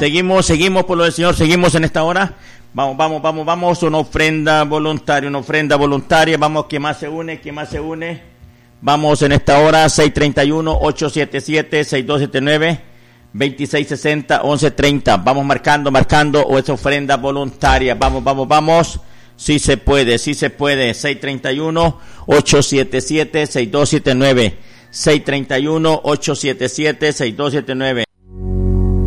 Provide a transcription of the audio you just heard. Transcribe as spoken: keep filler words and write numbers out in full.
Seguimos, seguimos por lo del Señor, seguimos en esta hora. Vamos, vamos, vamos, vamos, una ofrenda voluntaria, una ofrenda voluntaria. Vamos, ¿quién más se une? ¿Quién más se une? Vamos en esta hora, seis tres uno, ocho siete siete, seis dos siete nueve, dos seis seis cero, once treinta. Vamos marcando, marcando, o esa ofrenda voluntaria. Vamos, vamos, vamos. Sí se puede, sí se puede. seis tres uno, ocho siete siete, seis dos siete nueve. seis tres uno, ocho siete siete, seis dos siete nueve.